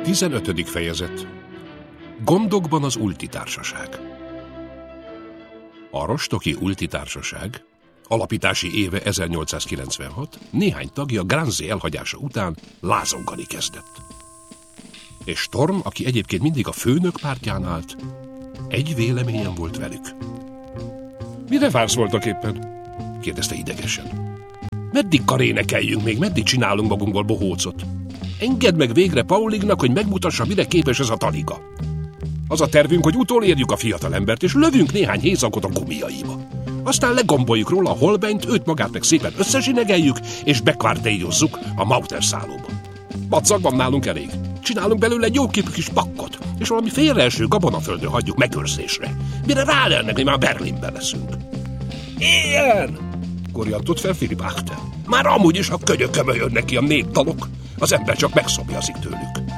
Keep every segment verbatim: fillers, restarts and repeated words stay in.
tizenötödik fejezet. Gondokban az Ulti Társaság. A Rostoki Ulti Társaság alapítási éve ezernyolcszázkilencvenhat, néhány tagja Granzi elhagyása után lázongani kezdett. És Storm, aki egyébként mindig a főnök pártján állt, egy véleményen volt velük. Mire vársz voltak éppen? Kérdezte idegesen. Meddig karénekeljünk még, meddig csinálunk magunkból bohócot? Engedd meg végre Paulignak, hogy megmutassa, mire képes ez a taliga. Az a tervünk, hogy utolérjük a fiatalembert, és lövünk néhány hézakot a gumiaiba. Aztán legomboljuk róla a holbenyt, őt magát meg szépen összezsinegeljük, és bekvártélyozzuk a Mauter szállóba. Macag van nálunk elég. Csinálunk belőle egy jó képű kis pakkot, és valami félreeső gabonaföldön hagyjuk megőrzésre. Mire rálelnek, hogy már Berlinben leszünk. Ilyen! Korjantott fel Philipp Achter. Már amúgy is a könyökömön jönnek ki a népdalok, az ember csak megszomjazik tőlük.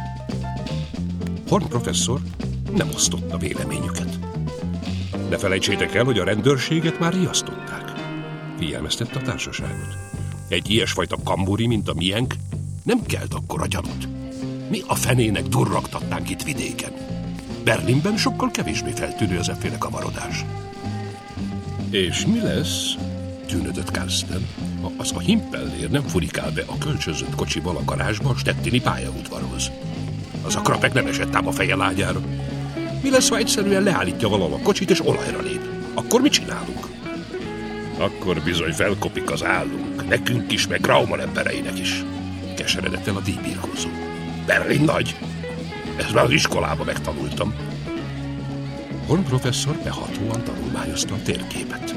Horn professzor nem osztotta véleményüket. Ne felejtsétek el, hogy a rendőrséget már riasztották. Figyelmeztette a társaságot. Egy ilyesfajta kamburi, mint a miénk, nem kelt akkora gyanút. Mi a fenének durragtatnánk itt vidéken? Berlinben sokkal kevésbé feltűnő ez efféle kavarodás. És mi lesz, tűnödött Karsten, ha az a Himpellér nem furikál be a kölcsönzött kocsival a garázsba a stettini pályaudvarhoz? Az a krapek nem esett ám a feje lágyára. Mi lesz, ha egyszerűen leállítja valahol a kocsit és olajra lép? Akkor mit csinálunk? Akkor bizony felkopik az állunk, nekünk is, meg Grauman embereinek is. Keseredett el a díjbirkózó. Berlin nagy. Ezt már az iskolába megtanultam. Horn professzor behatóan tanulmányozta a térképet.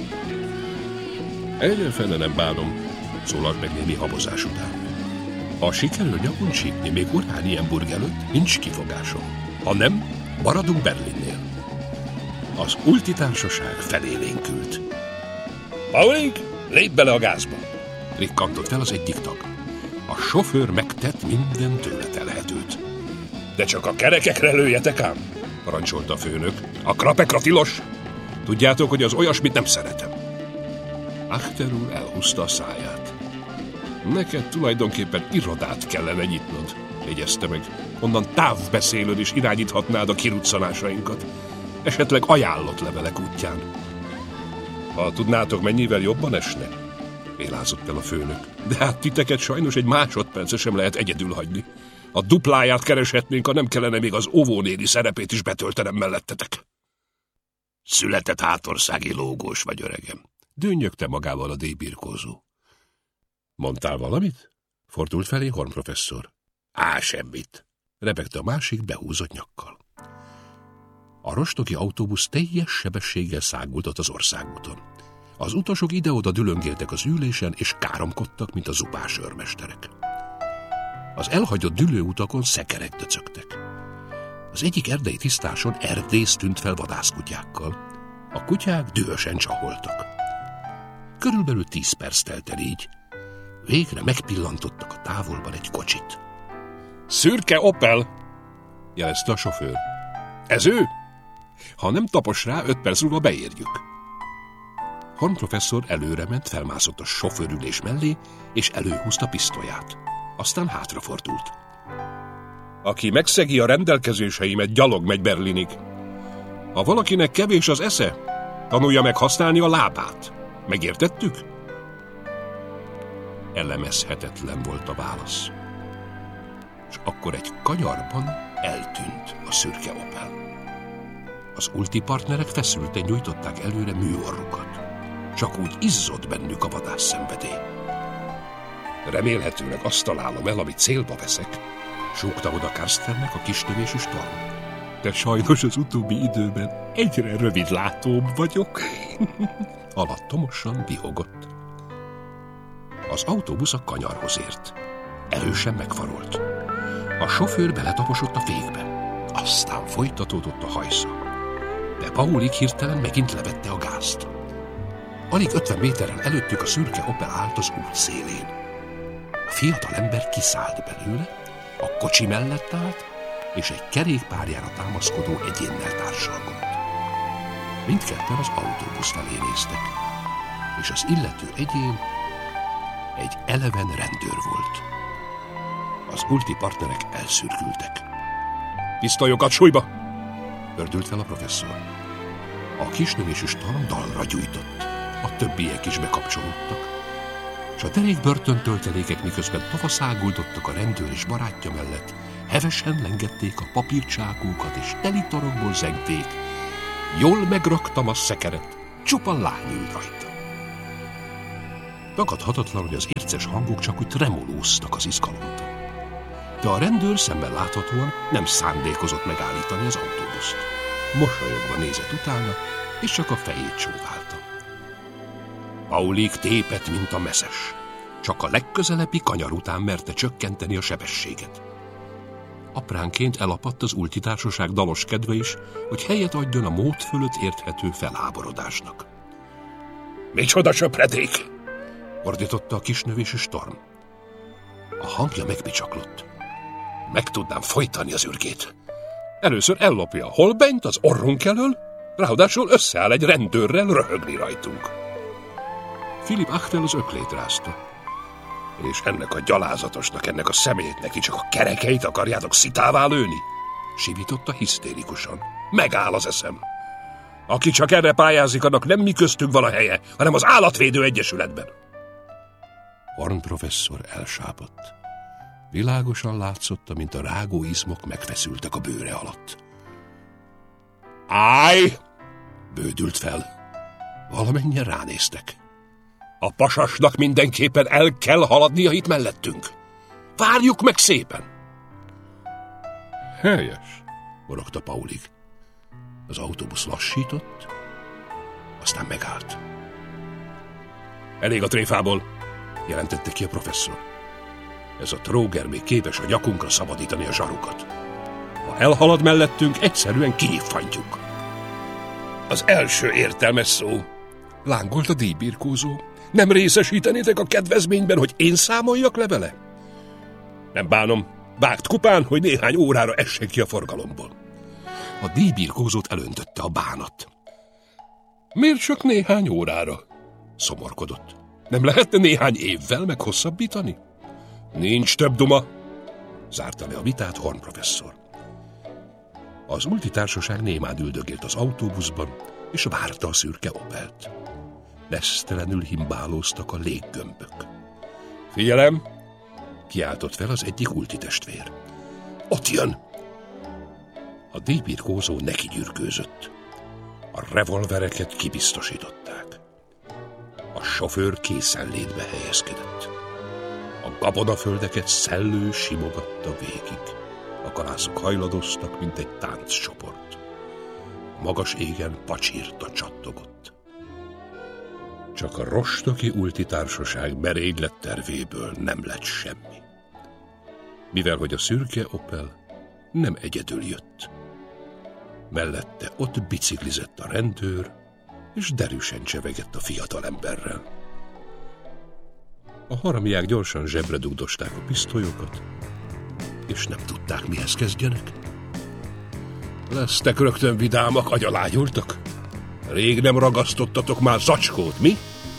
Egyre nem bánom, szólalt meg némi habozás után. Ha sikerül nyakon csípni még Oranienburg előtt, nincs kifogásom. Ha nem, maradunk Berlinnél. Az Ulti Társaság felélénkült. Pauling, lépj bele a gázba! Rikkantott fel az egyik tag. A sofőr megtett minden tőle telhetőt. De csak a kerekekre lőjetek ám, parancsolta a főnök. A krapekra tilos! Tudjátok, hogy az olyasmit nem szeretem. Achter úr elhúzta a száját. Neked tulajdonképpen irodát kellene nyitnod, jegyezte meg. Onnan távbeszélőn is irányíthatnád a kiruccanásainkat. Esetleg ajánlott levelek útján. Ha tudnátok, mennyivel jobban esne, vélázott el a főnök. De hát titeket sajnos egy másodperce sem lehet egyedül hagyni. A dupláját kereshetnénk, ha nem kellene még az óvónéni szerepét is betöltenem mellettetek. Született hátországi lógós vagy, öregem. Dünnyögte magával a díjbirkózó. Mondtál valamit? Fordult felé Horn professzor. Á, semmit, rebegte a másik behúzott nyakkal. A rostoki autóbusz teljes sebességgel száguldott az országúton. Az utasok ide-oda dülöngéltek az ülésen, és káromkodtak, mint a zupás őrmesterek. Az elhagyott dülőutakon szekerek döcögtek. Az egyik erdei tisztáson erdész tűnt fel vadászkutyákkal. A kutyák dühösen csaholtak. Körülbelül tíz perc telt el így. Végre megpillantottak a távolban egy kocsit. Szürke Opel, jelezte a sofőr. Ez ő? Ha nem tapos rá, öt perc múlva beérjük. Horn professzor előrement, felmászott a sofőrülés mellé, és előhúzta pisztolyát. Aztán hátrafordult. Aki megszegi a rendelkezéseimet, gyalog megy Berlinig. Ha valakinek kevés az esze, tanulja meg használni a lábát. Megértettük? Elemezhetetlen volt a válasz. És akkor egy kanyarban eltűnt a szürke Opel. Az ulti partnerek feszülten nyújtották előre műorrukat. Csak úgy izzott bennük a vadászszenvedély. Remélhetőleg azt találom el, amit célba veszek, súgta oda Karstennek a kistövésű Storm. De sajnos az utóbbi időben egyre rövidlátóbb vagyok. Alattomosan bihogott. Az autóbusz a kanyarhoz ért. Erősen megfarolt. A sofőr beletaposott a fékbe. Aztán folytatódott a hajsza. De Paulig hirtelen megint levette a gázt. Alig ötven méterrel előttük a szürke Opel állt az út szélén. A fiatal ember kiszállt belőle, a kocsi mellett állt, és egy kerékpárjára támaszkodó egyénnel társalgott. Mindketten az autóbusz felé néztek, és az illető egyén egy eleven rendőr volt. Az ulti partnerek elszürkültek. Pisztolyokat súlyba! Ördült fel a professzor. A kisnövésű Storm dalra gyújtott. A többiek is bekapcsolódtak. És a derék börtöntöltelékek, miközben tavaszáguldottak a rendőr és barátja mellett, hevesen lengették a papírcsákókat, és teli torokból zengték. Jól megraktam a szekeret, csupa lány ült rajta. Tagadhatatlan, hogy az érces hangok csak úgy tremolóztak az izgalomtól. De a rendőr szemmel láthatóan nem szándékozott megállítani az autóbuszt. Mosolyogva nézett utána, és csak a fejét csóválta. Paulik tépett, mint a meszes. Csak a legközelebbi kanyar után merte csökkenteni a sebességet. Apránként elapadt az ultitársaság dalos kedve is, hogy helyet adjon a mód fölött érthető feláborodásnak. Micsoda söpredék! Ordította a kisnövésű Storm. A hangja megbicsaklott. Meg tudnám folytani az ürgét. Először ellopja a holbenyt az orrunk elől, ráadásul összeáll egy rendőrrel röhögni rajtunk. Philip Achtel az öklét rázta. És ennek a gyalázatosnak, ennek a szemétnek csak a kerekeit akarjátok szitává lőni? Sivította hisztérikusan. Megáll az eszem. Aki csak erre pályázik, annak nem mi köztünk van a helye, hanem az Állatvédő Egyesületben. Horn professzor elsápadt. Világosan látszotta, mint a rágó izmok megfeszültek a bőre alatt. Állj! Bődült fel. Valamennyien ránéztek. A pasasnak mindenképpen el kell haladnia itt mellettünk. Várjuk meg szépen! Helyes, morogta Paulig. Az autóbusz lassított, aztán megállt. Elég a tréfából, jelentette ki a professzor. Ez a tróger még képes a nyakunkra szabadítani a zsarukat. Ha elhalad mellettünk, egyszerűen kinyitfantjuk. Az első értelmes szó, lángolt a díjbirkózó. Nem részesítenétek a kedvezményben, hogy én számoljak le vele? Nem bánom, vágt kupán, hogy néhány órára essen ki a forgalomból. A díjbirkózót elöntötte a bánat. Miért csak néhány órára? Szomorkodott. Nem lehetne néhány évvel meghosszabbítani? Nincs több duma, zárta le a vitát Horn professzor. Az ultitársaság némán üldögélt az autóbuszban, és várta a szürke Opelt. Nesztelenül himbálóztak a léggömbök. Figyelem! Kiáltott fel az egyik ultitestvér. Ott jön! A díjbirkózó neki gyürkőzött. A revolvereket kibiztosították. A sofőr készenlétbe helyezkedett. A gabonaföldeket szellő simogatta végig. A kalászok hajladoztak, mint egy tánccsoport. A magas égen pacsírta csattogott. Csak a rostoki ultitársaság merénylet tervéből nem lett semmi. Mivel hogy a szürke Opel nem egyedül jött. Mellette ott biciklizett a rendőr, és derűsen csevegett a fiatalemberrel. A haramiák gyorsan zsebre dugdosták a pisztolyokat, és nem tudták, mihez kezdjenek. Lesztek rögtön vidámak, agyalágyultak? Rég nem ragasztottatok már zacskót, mi?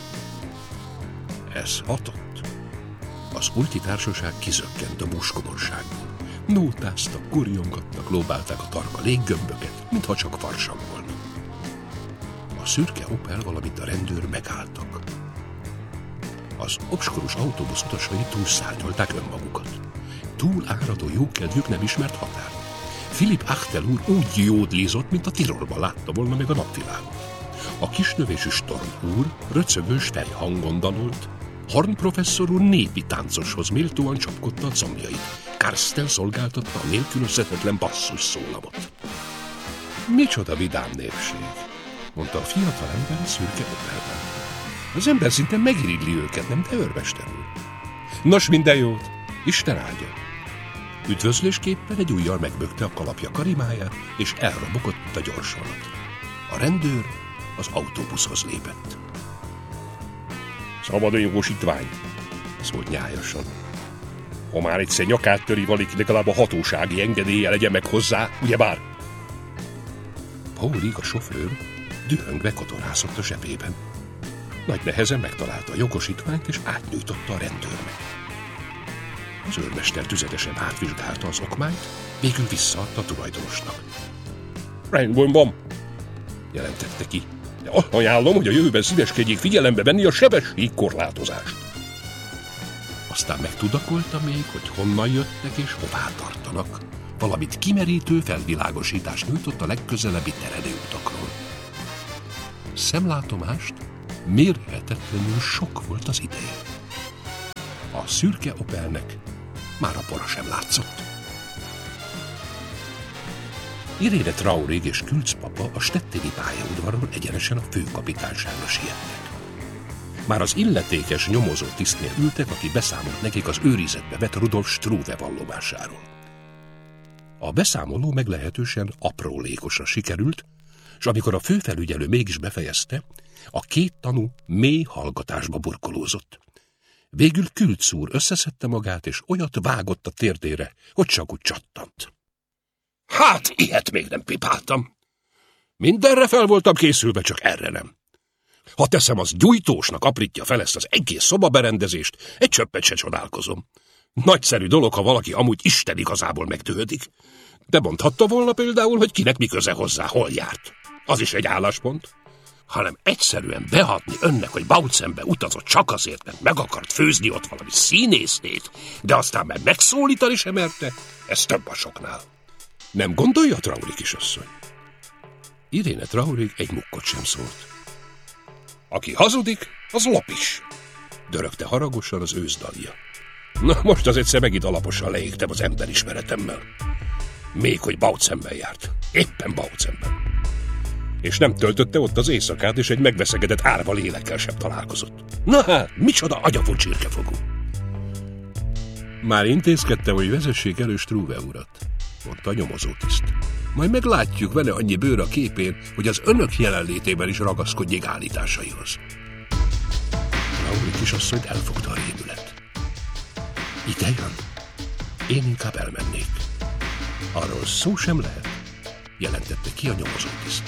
Ez hatott. Az ultitársaság kizökkent a búskomorságból. Nótáztak, kurjongattak, lóbálták a tarka léggömböket, mintha csak farsang volna. A szürke Opel, valamint a rendőr megálltak. Az obskurus autóbusz utasai túlszárnyolták önmagukat. Túl áradó jókedvük nem ismert határ. Philip Achtel úr úgy jódlizott, mint a Tirolban látta volna meg a napvilágot. A kisnövésű Storm úr röcögős fejhangon dalolt, Horn professzor úr népi táncoshoz méltóan csapkodta a combjait. Karsten szolgáltatta a nélkülözhetetlen basszus szólamot. Micsoda vidám népség, mondta a fiatal ember a szürke Opelben. Az ember szinte megirigli őket, nem te, őrmester úr? Nos, minden jót, Isten áldja. Üdvözlésképpen egy ujjal megbökte a kalapja karimáját, és elrobogott, mint a gyorsalat. A rendőr az autóbuszhoz lépett. Szabad a jogosítvány, szólt nyájasan. Ha már egyszer nyakát töri valaki, legalább a hatósági engedélye legyen meg hozzá, ugyebár? Paulig, a sofőr, dühöngve katorászott a zsebében. Nagy nehezen megtalálta a jogosítványt, és átnyújtotta a rendőrnek. Az őrmester tüzetesen átvizsgálta az okmányt, végül visszaadta a tulajdonosnak. Rendben van, jelentette ki. De ajánlom, hogy a jövőben szíveskedjék figyelembe venni a sebességkorlátozást. Aztán megtudakolta még, hogy honnan jöttek és hová tartanak, valamint kimerítő felvilágosítást nyújtott a legközelebbi teredőutakról. Szemlátomást mérhetetlenül sok volt az ideje. A szürke Opelnek már a pora sem látszott. Irene Traurig és Külc papa a stettini pályaudvarról egyenesen a főkapitányságra siettek. Már az illetékes nyomozó tisztnél ültek, aki beszámolt nekik az őrizetbe vett Rudolf Struve vallomásáról. A beszámoló meglehetősen aprólékosra sikerült, és amikor a főfelügyelő mégis befejezte, a két tanú mély hallgatásba burkolózott. Végül Külc úr összeszedte magát, és olyat vágott a térdére, hogy csak úgy csattant. Hát, ilyet még nem pipáltam. Mindenre fel voltam készülve, csak erre nem. Ha teszem, az gyújtósnak aprítja fel ezt az egész szobaberendezést, egy csöppet se csodálkozom. Nagyszerű dolog, ha valaki amúgy Isten igazából megtűrődik. De mondhatta volna például, hogy kinek mi köze hozzá, hol járt. Az is egy álláspont. Hanem egyszerűen beadni önnek, hogy Bautzembe utazott csak azért, mert meg akart főzni ott valami színésznét, de aztán meg megszólítani sem merte, ez több a soknál. Nem gondolja, Traurig kisasszony? Irene Traurig egy mukkot sem szólt. Aki hazudik, az lop is, dörögte haragosan az őszdalja. Na, most az egyszer megint alaposan leégtem az emberismeretemmel. Még hogy Bautzemben járt. Éppen Bautzemben. És nem töltötte ott az éjszakát, és egy megveszegedett árva lélekkel sem találkozott. Na hát, micsoda agyafú csirkefogó. Már intézkedtem, hogy vezessék elő Struve urat, mondta a nyomozótiszt. Majd meglátjuk, vele annyi bőr a képén, hogy az önök jelenlétében is ragaszkodjék állításaihoz. Traurig kisasszonyt elfogta a rémület. Ide jön? Én inkább elmennék. Arról szó sem lehet, jelentette ki a nyomozótiszt.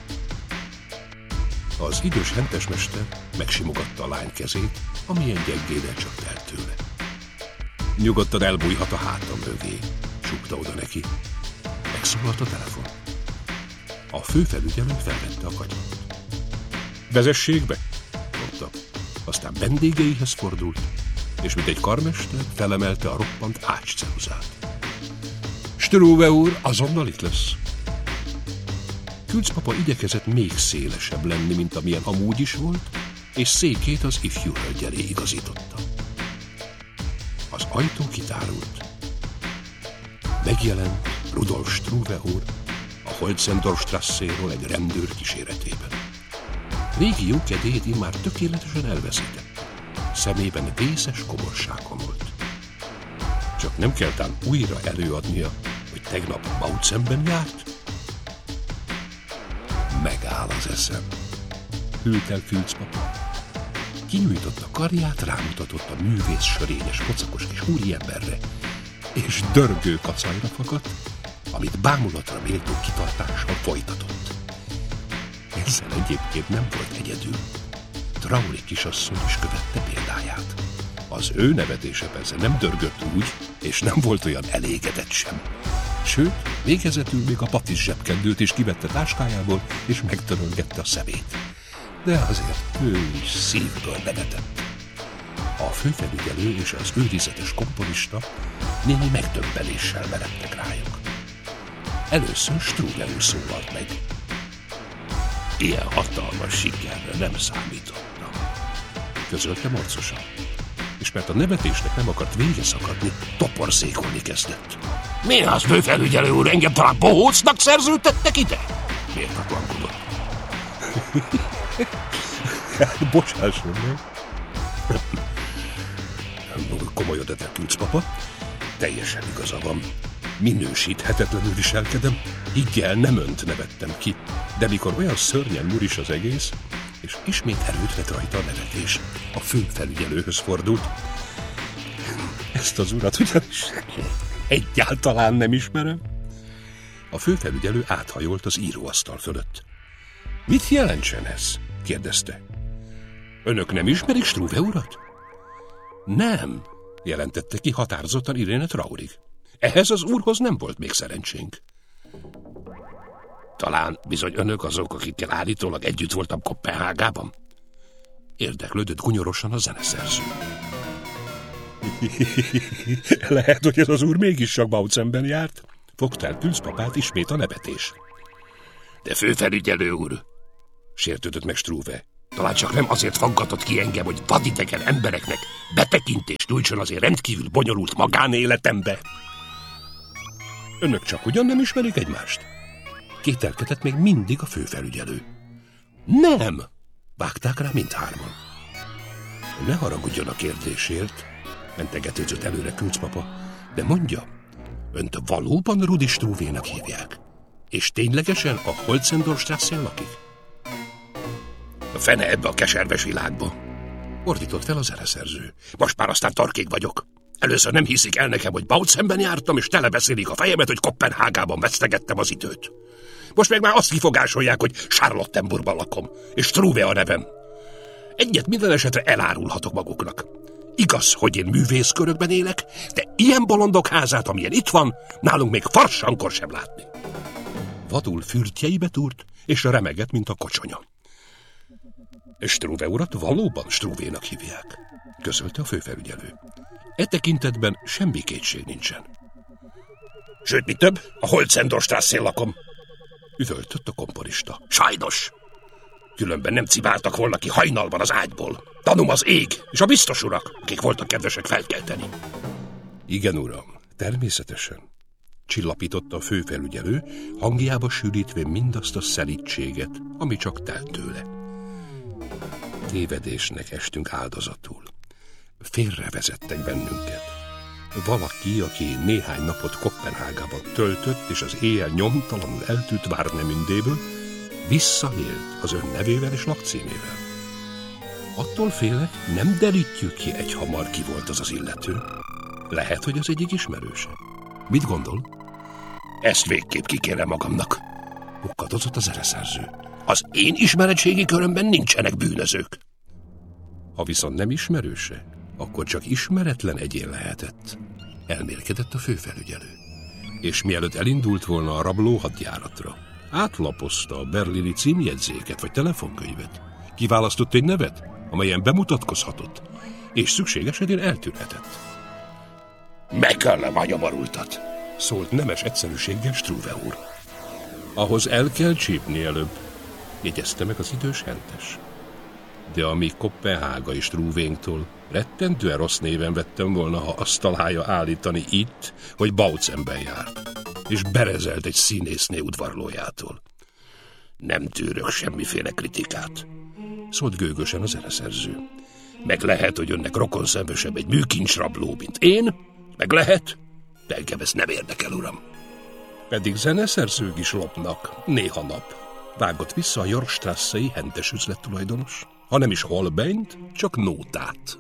Az idős hentesmester megsimogatta a lány kezét, amilyen gyengéden csak telt tőle. Nyugodtan elbújhat a hátam mögé, súgta oda neki. Megszólalt a telefon. A főfelügyelő felvette a kagylót. Vezessék be, mondta. Aztán vendégeihez fordult, és mint egy karmester felemelte a roppant ácsceruzát. Struve úr azonnal itt lesz. Külc papa igyekezett még szélesebb lenni, mint amilyen amúgy is volt, és székét az ifjú hölgy elé igazította. Az ajtó kitárult. Megjelent Rudolf Struve úr a Holzendorf-strasséről egy rendőr kíséretében. Régi jókedélyét immár tökéletesen elveszített. Szemében vészes komorság honolt. Csak nem kell tán újra előadnia, hogy tegnap Bautzemben járt? Megáll az eszem. Hűlt el Külc papa. Kinyújtotta karját, rámutatott a művész sörényes, pocakos kis úriemberre, és dörgő kacajra fakadt, amit bámulatra méltó kitartással folytatott. Ezzel egyébként nem volt egyedül. Traurig kisasszony is követte példáját. Az ő nevetése persze nem dörgött úgy, és nem volt olyan elégedett sem. Sőt, végezetül még a patis zsebkendőt is kivette táskájából, és megtörölgette a szemét. De azért ő is szívből nevetett. A főfelügyelő és az őrizetes komponista némi megdöbbenéssel meredtek rájuk. Először Struve úr szólalt meg. Ilyen hatalmas sikerre nem számítottam, közölte morcosan. És mert a nevetésnek nem akart vége szakadni, toporzékolni kezdett. Mi az, főfelügyelő úr, engem talán bohócnak szerződtettek ide? Miért aklankodott? Bocsásson meg. Komolyodott el Külc papa. Teljesen igaza van. Minősíthetetlenül viselkedem. Higgyel, nem önt nevettem ki. De mikor olyan szörnyen muris az egész, és ismét erőt vett rajta a nevetés, a főfelügyelőhöz fordult. Ezt az urat ugyanis egyáltalán nem ismerem. A főfelügyelő áthajolt az íróasztal fölött. Mit jelentsen ez? Kérdezte. Önök nem ismerik Struve urat? Nem, jelentette ki határozottan Iréne Traurig. Ehhez az úrhoz nem volt még szerencsénk. Talán bizony önök azok, akikkel állítólag együtt voltam Koppenhágában? Érdeklődött gunyorosan a zeneszerző. Lehet, hogy ez az úr mégis csak Bautzemben járt? Fogta el Külcpapát ismét a nevetés. De főfelügyelő úr, sértődött meg Struve. Talán csak nem azért faggatott ki engem, hogy vadidegen embereknek betekintést nyújtson azért rendkívül bonyolult magánéletembe. Önök csak ugyan nem ismerik egymást? Kételkedett még mindig a főfelügyelő. Nem! Vágták rá mindhárman. Ne haragudjon a kérdésért, mentegetőzött előre Külcpapa, de mondja, önt valóban Rudi Struvénak hívják? És ténylegesen a Holzendorfstrassen lakik? A fene ebbe a keserves világba, ordított fel a zeneszerző. Most már aztán tarkék vagyok. Először nem hiszik el nekem, hogy Bautzemben jártam, és telebeszélik a fejemet, hogy Koppenhágában vesztegettem az időt. Most meg már azt kifogásolják, hogy Charlottenburgban lakom, és Struve a nevem. Egyet minden esetre elárulhatok maguknak. Igaz, hogy én művészkörökben élek, de ilyen bolondok házát, amilyen itt van, nálunk még farsankor sem látni. Vadul fürtjeibe túrt, és remegett, mint a kocsonya. Struve urat valóban Struvénak hívják, közölte a főfelügyelő. E tekintetben semmi kétség nincsen. Sőt, mi több, a Holzendorfstrassen lakom, üvöltött a komponista. Sajnos! Különben nem cibáltak volna ki hajnalban az ágyból. Tanum az ég, és a biztos urak, akik voltak kedvesek felkelteni. Igen, uram, természetesen, csillapította a főfelügyelő, hangjába sűrítve mindazt a szelídséget, ami csak telt tőle. Tévedésnek estünk áldozatul. Félrevezettek bennünket. Valaki, aki néhány napot Koppenhágában töltött, és az éjjel nyomtalanul eltűnt Warnemündéből, visszaélt az ön nevével és lakcímével. Attól félek, nem derítjük ki egyhamar, ki volt az az illető. Lehet, hogy az egyik ismerőse. Mit gondol? Ezt végképp kikérem magamnak, bukkadozott a zeneszerző. Az én ismeretségi körömben nincsenek bűnözők. Ha viszont nem ismerőse, akkor csak ismeretlen egyén lehetett, elmélkedett a főfelügyelő. És mielőtt elindult volna a rabló hadjáratra, átlapozta a berlini címjegyzéket vagy telefonkönyvet, kiválasztott egy nevet, amelyen bemutatkozhatott, és szükség esetén eltűnhetett. Megöllem a nyomorultat, szólt nemes egyszerűséggel Struve úr. Ahhoz el kell csípni előbb, jegyezte meg az idős hentes. De ami Koppenhága és Struvénktól rettentően rossz néven vettem volna, ha azt találja állítani itt, hogy Bautzemben járt, és berezelt egy színészné udvarlójától. Nem tűrök semmiféle kritikát, szólt gőgösen a zeneszerző. Meg lehet, hogy önnek rokonszenvesebb egy műkincsrabló, mint én, meg lehet, de engem ez nem érdekel, uram. Pedig zeneszerzők is lopnak, néha nap, vágott vissza a Jorstrasszei hentes üzlettulajdonos. Ha nem is Holbeint, csak nótát.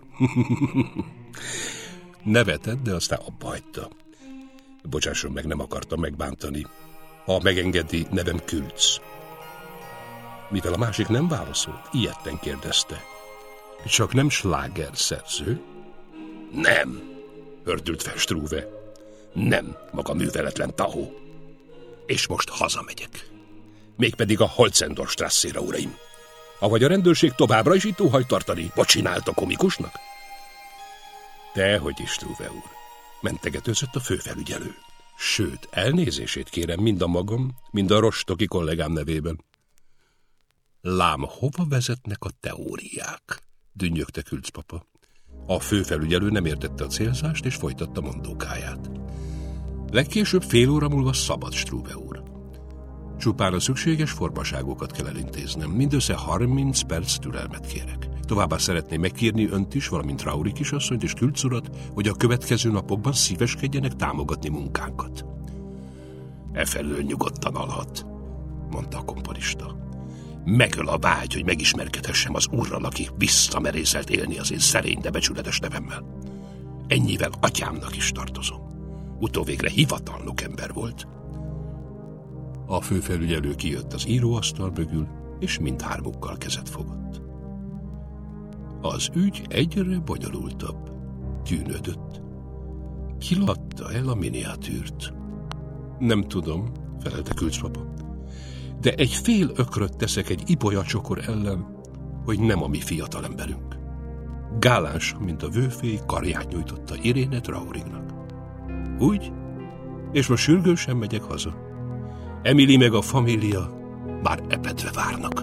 Nevetett, de aztán abba hagyta. Bocsásson meg, nem akartam megbántani. Ha megengedi, nevem Külc. Mivel a másik nem válaszolt, ijedten kérdezte. Csak nem sláger szerző? Nem, hördült fel Struve. Nem, maga műveletlen tahó. És most hazamegyek. Mégpedig a Holzendorfstrasszére, uraim. Avagy a rendőrség továbbra is itt óhajt tartani, vagy csinált a komikusnak? Dehogy is, Struve úr, mentegetőzött a főfelügyelő. Sőt, elnézését kérem mind a magam, mind a rostoki kollégám nevében. Lám, hova vezetnek a teóriák? Dünnyögte Külcpapa. A főfelügyelő nem értette a célzást, és folytatta mondókáját. Legkésőbb fél óra múlva szabad, Struve úr. Csupán a szükséges formaságokat kell elintéznem. Mindössze harminc perc türelmet kérek. Továbbá szeretném megkérni önt is, valamint Trauri kisasszonyt és Külc urat, hogy a következő napokban szíveskedjenek támogatni munkánkat. Efelől nyugodtan alhat, mondta a komponista. Megöl a vágy, hogy megismerkedhessem az úrral, aki visszamerészelt élni az én szerény, de becsületes nevemmel. Ennyivel atyámnak is tartozom. Utóvégre hivatalnok ember volt. A főfelügyelő kijött az íróasztal mögül, és mindhármukkal kezet fogott. Az ügy egyre bonyolultabb, tűnődött. Ki adta el a miniatűrt? Nem tudom, felelte Külcpapa, de egy fél ökröt teszek egy ibolyacsokor ellen, hogy nem a mi fiatalemberünk. Gáláns, mint a vőfély, karját nyújtotta Iréne Traorignak. Úgy, és most sürgősen megyek haza. Emily meg a família már epedve várnak.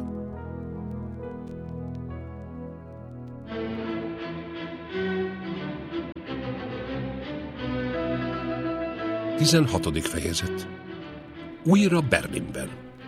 tizenhatodik fejezet. Újra Berlinben.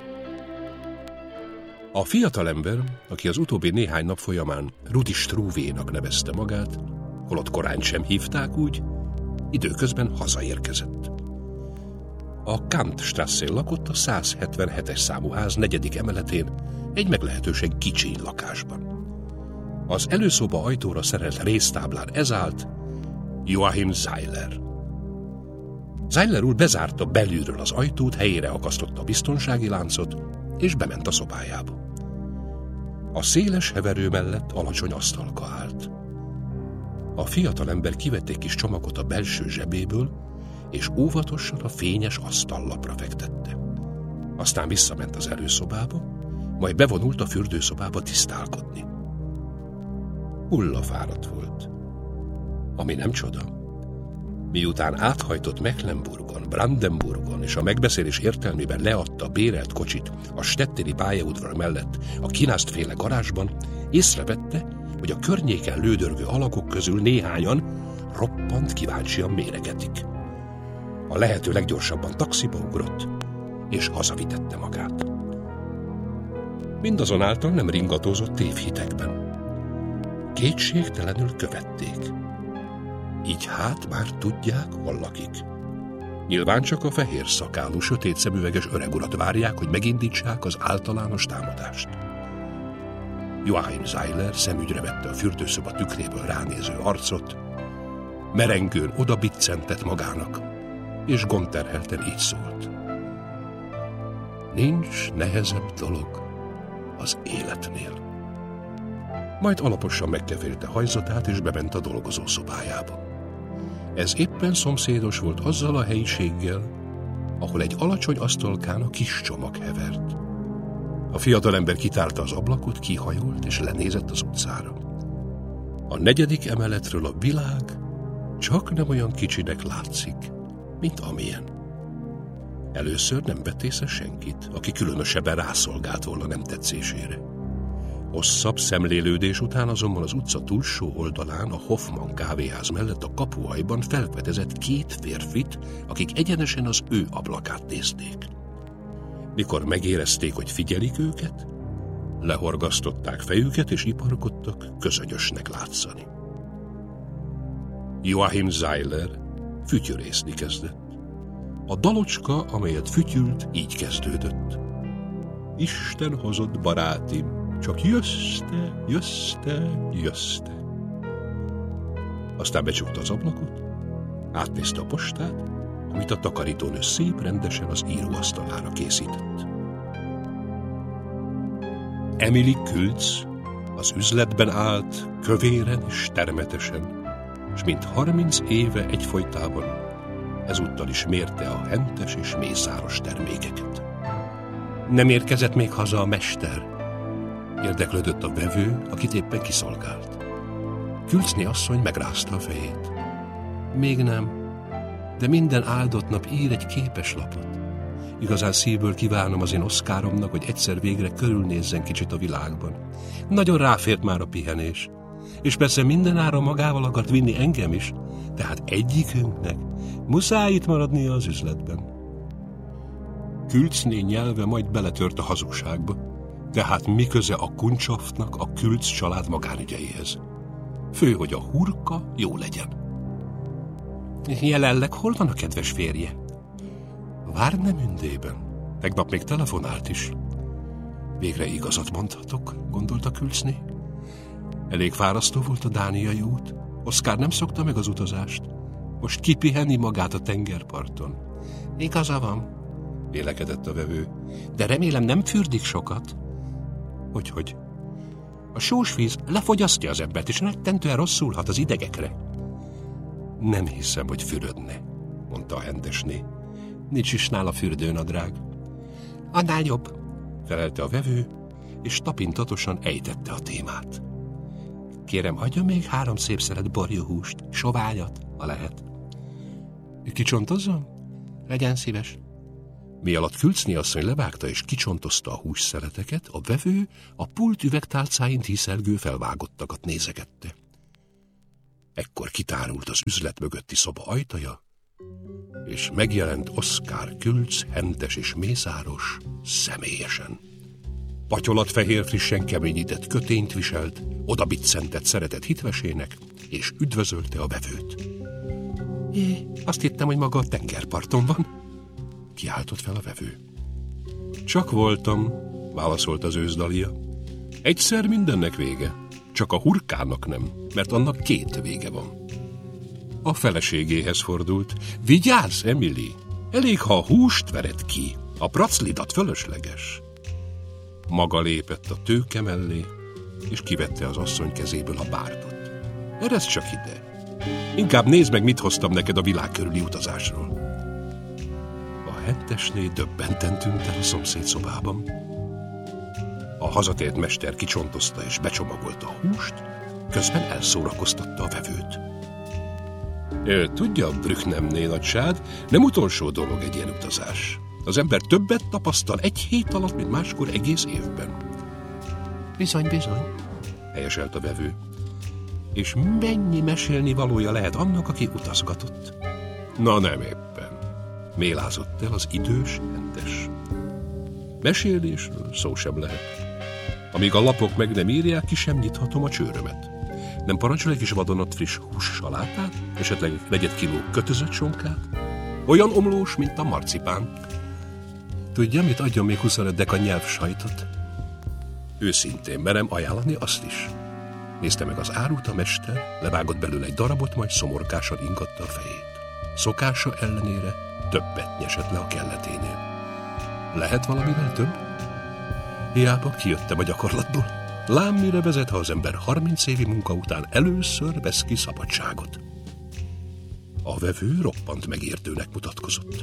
A fiatalember, aki az utóbbi néhány nap folyamán Rudi Struvénak nevezte magát, holott korán sem hívták úgy, időközben hazaérkezett. A Kantstrasszén lakott a száz hetvenhetes számú ház negyedik emeletén, egy meglehetősen kicsi lakásban. Az előszoba ajtóra szerelt résztáblán ez állt: Joachim Seiler. Seiler úr bezárta belülről az ajtót, helyére akasztotta a biztonsági láncot, és bement a szobájába. A széles heverő mellett alacsony asztalka állt. A fiatalember kivett egy kis csomagot a belső zsebéből, és óvatosan a fényes asztallapra fektette. Aztán visszament az előszobába, majd bevonult a fürdőszobába tisztálkodni. Hullafáradt volt. Ami nem csoda. Miután áthajtott Mecklenburgon, Brandenburgon, és a megbeszélés értelmében leadta bérelt kocsit a stettini pályaudvar mellett a Kinast-féle garázsban, észrevette, hogy a környéken lődörgő alakok közül néhányan roppant kíváncsian méregetik. A lehető leggyorsabban taxiba ugrott, és hazavitette magát. Mindazonáltal nem ringatózott tévhitekben. Kétségtelenül követték. Így hát már tudják, hol lakik. Nyilván csak a fehér szakálú, sötét szemüveges öregurat várják, hogy megindítsák az általános támadást. Joachim Seiler szemügyre vette a fürdőszoba tükréből ránéző arcot, merengőn odabiccentett magának, és gondterhelten így szólt: nincs nehezebb dolog az életnél. Majd alaposan megkevélte hajzatát, és bement a dolgozó szobájába. Ez éppen szomszédos volt azzal a helyiséggel, ahol egy alacsony asztalkán a kis csomag hevert. A fiatalember kitárta az ablakot, kihajolt és lenézett az utcára. A negyedik emeletről a világ csak nem olyan kicsinek látszik, mint amilyen. Először nem vett észre senkit, aki különösebben rászolgált volna nem tetszésére. Hosszabb szemlélődés után azonban az utca túlsó oldalán, a Hoffman kávéház mellett a kapuajban felfedezett két férfit, akik egyenesen az ő ablakát nézték. Mikor megérezték, hogy figyelik őket, lehorgasztották fejüket és iparkodtak közönyösnek látszani. Joachim Seiler fütyörészni kezdett. A dalocska, amelyet fütyült, így kezdődött: Isten hozott, barátim, csak jösste, jösste, jösste. Aztán becsukta az ablakot, átnézte a postát, amit a takarítónő szép rendesen az íróasztalára készített. Emily Külc az üzletben állt, kövéren és termetesen, és mint harminc éve egyfolytában ezúttal is mérte a hentes és mészáros termékeket. Nem érkezett még haza a mester? Érdeklődött a vevő, akit éppen kiszolgált. Külcné asszony megrázta a fejét. Még nem, de minden áldott nap ír egy képeslapot. Igazán szívből kívánom az én Oszkáromnak, hogy egyszer végre körülnézzen kicsit a világban. Nagyon ráfért már a pihenés, és persze mindenáron magával akart vinni engem is, tehát egyikünknek muszáj itt maradnia az üzletben. Külcné nyelve majd beletört a hazugságba, tehát mi köze a Kuncshoftnak a Külc család magánügyeihez? Fő, hogy a hurka jó legyen. Jelenleg hol van a kedves férje? Warnemündében. Tegnap még telefonált is. Végre igazat mondhatok, gondolta Külcné. Elég fárasztó volt a dániai út. Oszkár nem szokta meg az utazást. Most kipihenni magát a tengerparton. Igaza van, vélekedett a vevő. De remélem nem fürdik sokat. Hogyhogy? A sós víz lefogyasztja az embert, és rettentően rosszul hat az idegekre. Nem hiszem, hogy fürödne, mondta a hendesné. Nincs is nála fürdőnadrág. Annál jobb, felelte a vevő, és tapintatosan ejtette a témát. Kérem, adja még három szép szelet borjuhúst, soványat, ha lehet. Kicsontozzam? Legyen szíves. Mi alatt Külcné asszony levágta és kicsontozta a hússzeleteket, a vevő a pult üvegtálcáin tíszelgő felvágottakat nézegette. Ekkor kitárult az üzlet mögötti szoba ajtaja, és megjelent Oszkár Külc, hentes és mészáros személyesen. Patyolatfehér frissen keményített kötényt viselt, oda biccentett szeretett hitvesének, és üdvözölte a vevőt. Jé, azt hittem, hogy maga a tengerparton van, kiáltott fel a vevő. Csak voltam, válaszolt az őszdalia. Egyszer mindennek vége, csak a hurkának nem, mert annak két vége van. A feleségéhez fordult. Vigyázz, Emily! Elég, ha a húst vered ki, a praclidat fölösleges. Maga lépett a tőke mellé, és kivette az asszony kezéből a bárdot. Eresz csak ide. Inkább nézd meg, mit hoztam neked a világ körüli utazásról. A hentesné döbbenten tűnt el a szomszéd szobában. A hazatért mester kicsontozta és becsomagolta a húst, közben elszórakoztatta a vevőt. Ő, tudja, Brücknemné nagysád, nem utolsó dolog egy ilyen utazás. Az ember többet tapasztal egy hét alatt, mint máskor egész évben. Bizony, bizony, helyeselt a vevő. És mennyi mesélni valója lehet annak, aki utazgatott? Na nem éppen, mélázott el az idős hentes. Mesélésről szó sem lehet. Amíg a lapok meg nem írják, ki sem nyithatom a csőrömet. Nem parancsol egy kis vadonat friss hússalátát, esetleg negyed kiló kötözött sonkát? Olyan omlós, mint a marcipán. Tudja, mit adjon még huszonöt deka nyelvsajtot? Őszintén merem ajánlani azt is. Nézte meg az árut a mester, levágott belőle egy darabot, majd szomorkásan ingatta a fejét. Szokása ellenére többet nyesett le a kelleténél. Lehet valamivel több? Hiába kijöttem a gyakorlatból. Lám mire vezet, ha az ember harminc évi munka után először vesz ki szabadságot. A vevő roppant megértőnek mutatkozott.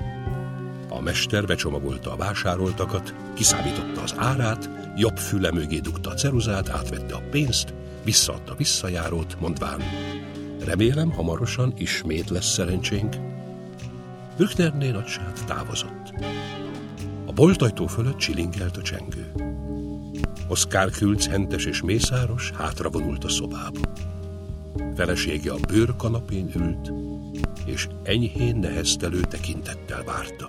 A mester becsomagolta a vásároltakat, kiszámította az árát, jobb füle mögé dugta a ceruzát, átvette a pénzt, visszaadta visszajárót, mondván, remélem hamarosan ismét lesz szerencsénk. Brücknerné nagysád távozott. A boltajtó fölött csilingelt a csengő. Oszkár Külc hentes és mészáros hátravonult a szobába. Felesége a bőrkanapén ült, és enyhén neheztelő tekintettel várta.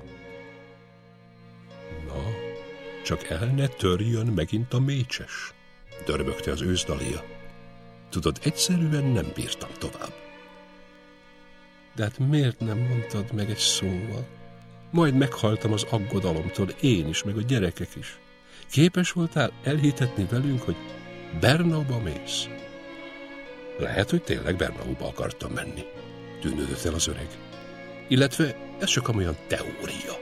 Na, csak el ne törjön megint a mécses, dörmögte az őszdalia. Tudod, egyszerűen nem bírtam tovább. De hát miért nem mondtad meg egy szóval? Majd meghaltam az aggodalomtól, én is, meg a gyerekek is. Képes voltál elhitetni velünk, hogy Bernauba mész? Lehet, hogy tényleg Bernauba akartam menni, tűnődött el az öreg. Illetve ez csak amolyan teória.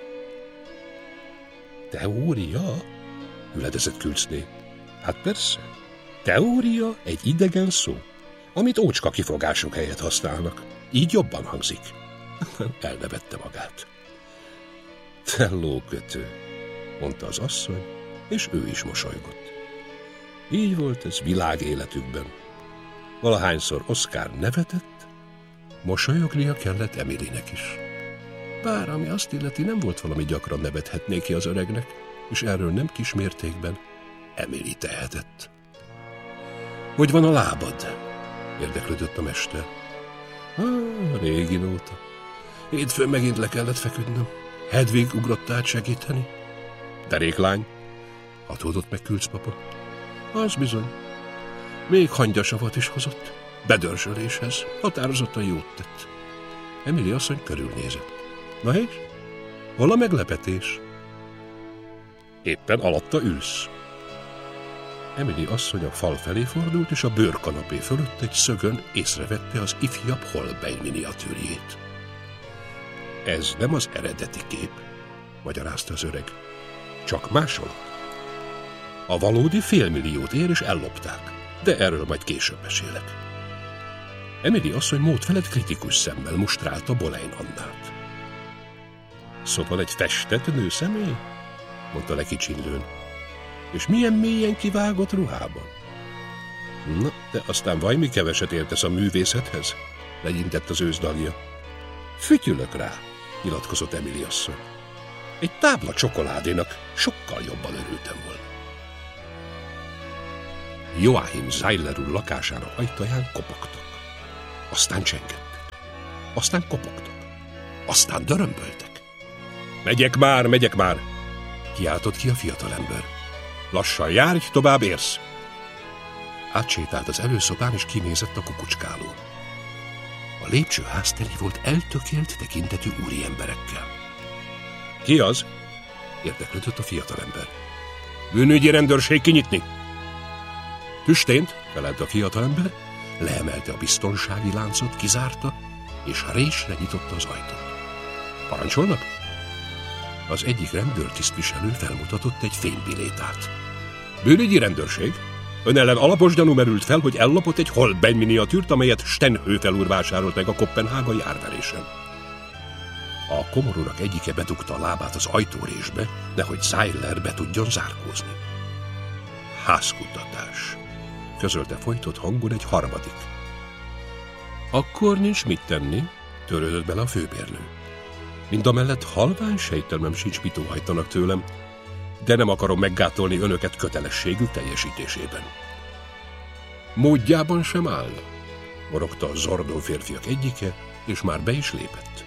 Teória? Üledezett Külcné. Hát persze. Teória egy idegen szó, amit ócska kifogások helyett használnak. Így jobban hangzik. Elnevette magát. Te lókötő, mondta az asszony, és ő is mosolygott. Így volt ez világéletükben. Valahányszor Oszkár nevetett, mosolyognia kellett Emilynek is. Bár ami azt illeti, nem volt valami gyakran nevethetné ki az öregnek, és erről nem kis mértékben Emily tehetett. Hogy van a lábad? Érdeklődött a mester. Ah, régi nóta. Hétfőn megint le kellett feküdnöm. Hedvig ugrott át segíteni. Deréklány, hatódott meg Külc papa. Az bizony. Még hangyasavat is hozott. Bedörzsöléshez. Határozottan jót tett. Emily asszony körülnézett. Na és? Hol a meglepetés? Éppen alatta ülsz. Emily asszony a fal felé fordult, és a bőrkanapé fölött egy szögön észrevette az ifjabb Holbein miniatűrjét. Ez nem az eredeti kép, magyarázta az öreg. Csak másolat. A valódi félmilliót ér, és ellopták, de erről majd később mesélek. Emily asszony mód felett kritikus szemmel mustrálta Boleyn Annát. Szóval egy festett nőszemély? Mondta lekicsinlőn. És milyen mélyen kivágott ruhában? Na, de aztán vajmi keveset értesz a művészethez? Legyintett az őszdalja. Fütyülök rá, nyilatkozott Emily asszony. Egy tábla csokoládénak sokkal jobban örültem volna. Joachim Seiler úr lakásának ajtaján kopogtak. Aztán csengettek. Aztán kopogtak. Aztán dörömböltek. Megyek már, megyek már! Kiáltott ki a fiatalember. Lassan járj, tovább érsz! Átsétált az előszobán, és kinézett a kukucskálón. A lépcsőház teli volt eltökélt tekintetű úriemberekkel. Ki az? Érdeklődött a fiatalember. Bűnügyi rendőrség, kinyitni! Tüstént, felelt a fiatalember, leemelte a biztonsági láncot, kizárta, és résre nyitotta az ajtót. Parancsolnak? Az egyik rendőrtisztviselő felmutatott egy fénybilétát. Bűnügyi rendőrség? Ön ellen alapos gyanú merült fel, hogy ellopott egy Holbein miniatűrt, amelyet Stenhöfel úr vásárolt meg a koppenhágai árverésen. A komorurak egyike bedugta a lábát az ajtórésbe, nehogy Seiler be tudjon zárkózni. Házkutatás, közölte folytott hangon egy harmadik. Akkor nincs mit tenni, törődött bele a főbérlő. Mindamellett halvány sejtelmem sincs, mit óhajtanak tőlem, de nem akarom meggátolni önöket kötelességük teljesítésében. Módjában sem áll, morogta a zordó férfiak egyike, és már be is lépett.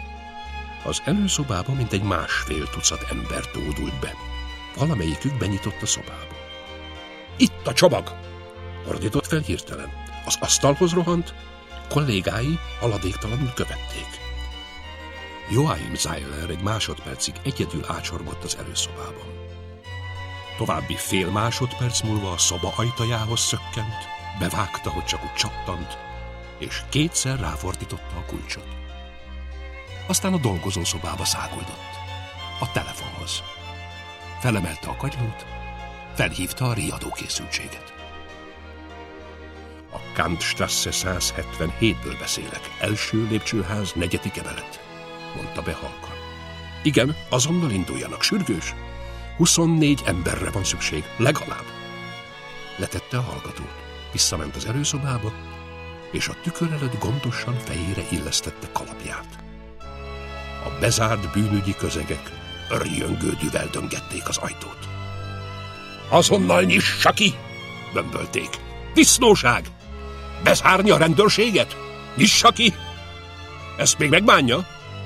Az előszobába mintegy másfél tucat ember tódult be. Valamelyikük benyitott a szobába. Itt a csomag! Ordított fel hirtelen. Az asztalhoz rohant, kollégái haladéktalanul követték. Joachim Seiler egy másodpercig egyedül ácsorgott az előszobában. További fél másodperc múlva a szoba ajtajához szökkent, bevágta, hogy csak úgy csattant, és kétszer ráfordította a kulcsot. Aztán a dolgozószobába száguldott, a telefonhoz. Felemelte a kagylót, felhívta a riadókészültséget. A Kantstrasse száz hetvenhétből beszélek, első lépcsőház, negyedik emelet, mondta be halkan. Igen, azonnal induljanak, sürgős. huszonnégy emberre van szükség, legalább. Letette a hallgatót, visszament az előszobába, és a tükör előtt gondosan fejére illesztette kalapját. A bezárt bűnügyi közegek örjöngődővel döngették az ajtót. Azonnal nyissa ki! Bömbölték. Disznóság! Bezárni a rendőrséget? Nyissa ki! Ezt még megbánja?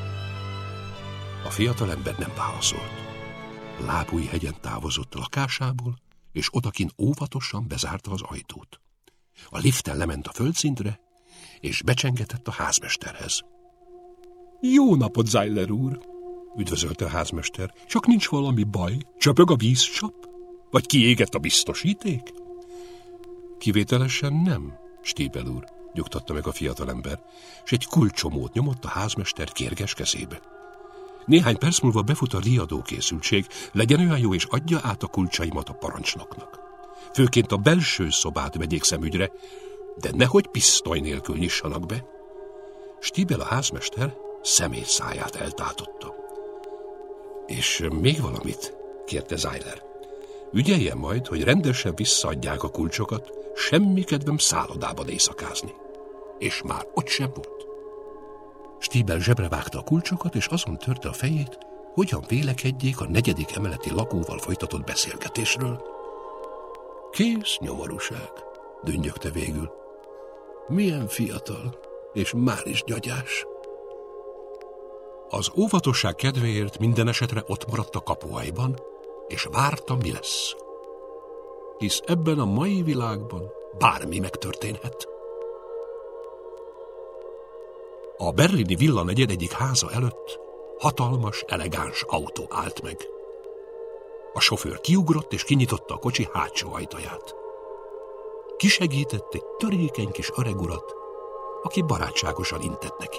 A fiatalember nem válaszolt. Lábújhegyen távozott lakásából, és odakint óvatosan bezárta az ajtót. A liften lement a földszintre, és becsengetett a házmesterhez. Jó napot, Seiler úr! Üdvözölte a házmester. Csak nincs valami baj? Csöpög a vízcsap? Vagy kiégett a biztosíték? Kivételesen nem, Stiebel úr, nyugtatta meg a fiatalember, és egy kulcsomót nyomott a házmester kérges kezébe. Néhány perc múlva befut a riadókészültség, legyen olyan jó, és adja át a kulcsaimat a parancsnoknak. Főként a belső szobát vegyék szemügyre, de nehogy pisztoly nélkül nyissanak be. Stiebel a házmester szemét száját eltátotta. És még valamit, kérte Seiler. Ügyeljen majd, hogy rendesen visszaadják a kulcsokat, semmi kedvem szállodában éjszakázni. És már ott sem volt. Stiebel zsebre vágta a kulcsokat, és azon törte a fejét, hogyan vélekedjék a negyedik emeleti lakóval folytatott beszélgetésről. Kész nyomorúság, dünnyögte végül. Milyen fiatal, és már is gyagyás. Az óvatosság kedvéért minden esetre ott maradt a kapuajban, és várta, mi lesz. Hisz ebben a mai világban bármi megtörténhet. A berlini villanegyed egyik háza előtt hatalmas, elegáns autó állt meg. A sofőr kiugrott és kinyitotta a kocsi hátsó ajtaját. Kisegített egy törékeny kis öreg urat, aki barátságosan intett neki.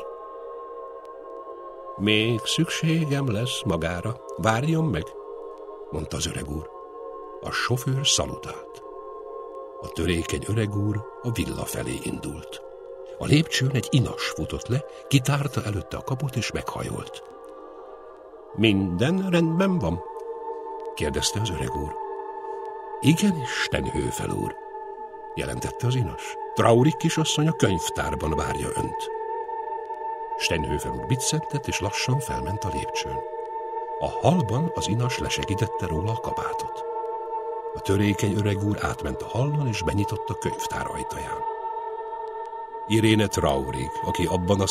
Még szükségem lesz magára, várjon meg, mondta az öreg úr. A sofőr szalutált. A törékeny öreg úr a villa felé indult. A lépcsőn egy inas futott le, kitárta előtte a kaput és meghajolt. Minden rendben van? kérdezte az öreg úr. Igen, Stenhöfel úr, jelentette az inas. Traurik kisasszony a könyvtárban várja önt. Stenhöfel úr biccentett, és lassan felment a lépcsőn. A hallban az inas lesegítette róla a kabátot. A törékeny öreg úr átment a hallon, és benyitott a könyvtár ajtaján. Iréne Traurig, aki abban a